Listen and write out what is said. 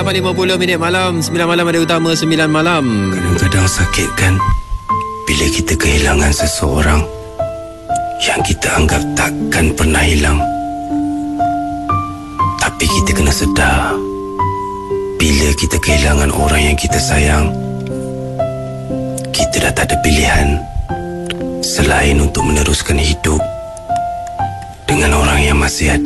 8.50 malam. 9 malam ada utama 9 malam. Kadang-kadang sakit kan bila kita kehilangan seseorang yang kita anggap takkan pernah hilang. Tapi kita kena sedar, bila kita kehilangan orang yang kita sayang, kita dah tak ada pilihan selain untuk meneruskan hidup dengan orang yang masih ada.